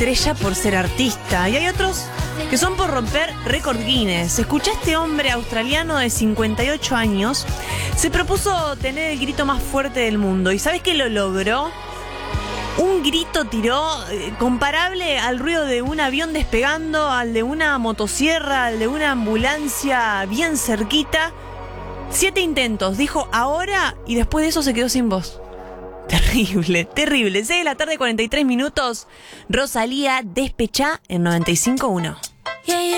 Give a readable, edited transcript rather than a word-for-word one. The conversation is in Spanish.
estrella por ser artista y hay otros que son por romper récord Guinness. Escuchá, este hombre australiano de 58 años se propuso tener el grito más fuerte del mundo. ¿Y sabes qué lo logró? Un grito tiró comparable al ruido de un avión despegando, al de una motosierra, al de una ambulancia bien cerquita. 7 intentos, dijo ahora, y después de eso se quedó sin voz. Terrible, terrible. 6 de la tarde, 43 minutos. Rosalía, Despechá en 95.1.